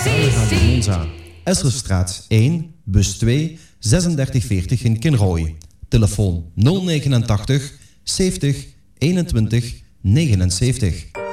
Monza. Esselstraat 1, bus 2, 3640 in Kinrooi. Telefoon 089 70 21 79.